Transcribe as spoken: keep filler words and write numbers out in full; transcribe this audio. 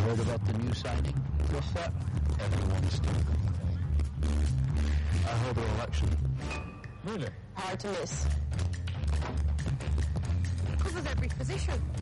heard about the new signing? What's that? Everyone's talking. I heard the election. Really? Hard to miss. Covers every position.